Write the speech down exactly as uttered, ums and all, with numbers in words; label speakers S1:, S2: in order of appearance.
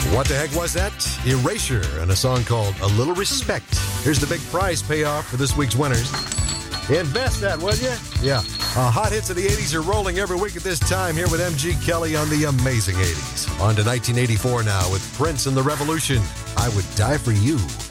S1: What the heck was that? Erasure and a song called A Little Respect. Here's the big prize payoff for this week's winners. Invest that, will you? Yeah. Uh, hot hits of the eighties are rolling every week at this time here with M G Kelly on the amazing eighties. On to nineteen eighty-four now with Prince and the Revolution. I Would Die For You.